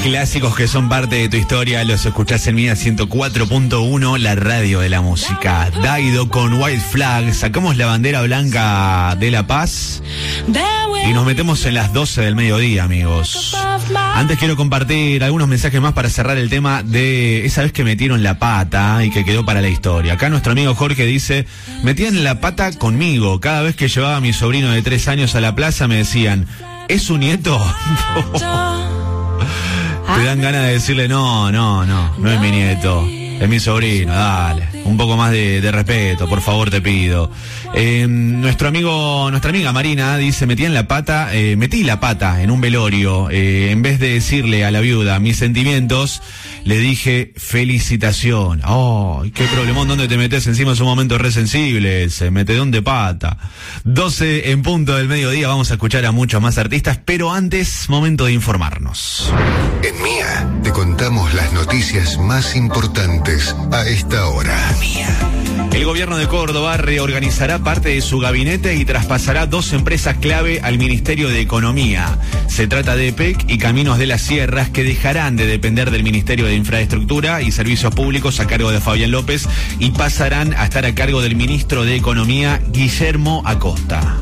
Clásicos que son parte de tu historia, los escuchás en Mía 104.1, la radio de la música. Daido con White Flag, sacamos la bandera blanca de La Paz y nos metemos en las 12 del mediodía, amigos. Antes quiero compartir algunos mensajes más para cerrar el tema de esa vez que metieron la pata y que quedó para la historia. Acá nuestro amigo Jorge dice: metían la pata conmigo. Cada vez que llevaba a mi sobrino de 3 años a la plaza me decían: ¿es su nieto? Te dan ganas de decirle: no es mi nieto, es mi sobrino, dale. Un poco más de respeto, por favor, te pido. Nuestra amiga Marina dice: metí la pata en un velorio. En vez de decirle a la viuda mis sentimientos, le dije felicitación. Oh, qué problemón, ¿dónde te metes? Encima es un momento re sensible, se metedón de pata. 12 en punto del mediodía, vamos a escuchar a muchos más artistas, pero antes, momento de informarnos. En Mía te contamos las noticias más importantes a esta hora. El gobierno de Córdoba reorganizará parte de su gabinete y traspasará 2 empresas clave al Ministerio de Economía. Se trata de EPEC y Caminos de las Sierras, que dejarán de depender del Ministerio de Infraestructura y Servicios Públicos a cargo de Fabián López y pasarán a estar a cargo del ministro de Economía, Guillermo Acosta.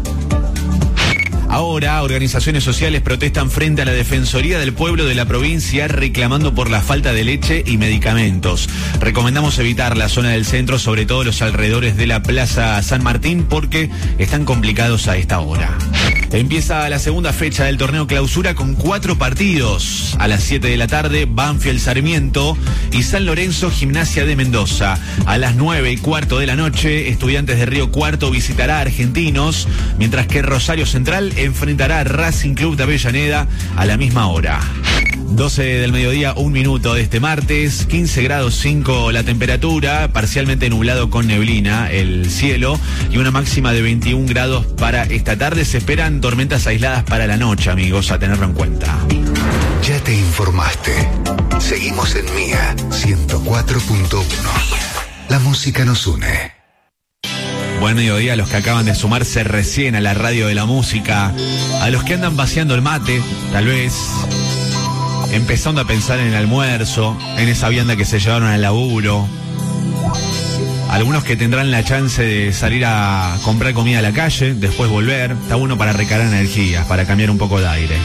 Ahora, organizaciones sociales protestan frente a la Defensoría del Pueblo de la provincia reclamando por la falta de leche y medicamentos. Recomendamos evitar la zona del centro, sobre todo los alrededores de la Plaza San Martín, porque están complicados a esta hora. Empieza la segunda fecha del torneo Clausura con 4 partidos. A las 7 de la tarde, Banfield Sarmiento y San Lorenzo Gimnasia de Mendoza. A las 9:15 de la noche, Estudiantes de Río Cuarto visitará a Argentinos, mientras que Rosario Central enfrentará a Racing Club de Avellaneda a la misma hora. 12 del mediodía, 1 minuto de este martes, 15 grados 5 la temperatura, parcialmente nublado con neblina el cielo y una máxima de 21 grados para esta tarde. Se esperan tormentas aisladas para la noche, amigos, a tenerlo en cuenta. Ya te informaste. Seguimos en Mía 104.1. La música nos une. Buen mediodía a los que acaban de sumarse recién a la radio de la música, a los que andan vaciando el mate, tal vez empezando a pensar en el almuerzo, en esa vianda que se llevaron al laburo. Algunos que tendrán la chance de salir a comprar comida a la calle, después volver. Está bueno para recargar energías, para cambiar un poco de aire.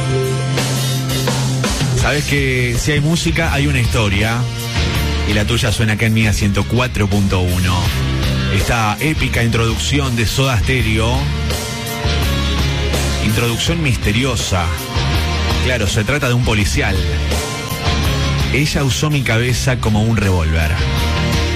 Sabes que si hay música, hay una historia, y la tuya suena acá en Mía 104.1. Esta épica introducción de Soda Stereo, introducción misteriosa. Claro, se trata de un policial. Ella usó mi cabeza como un revólver.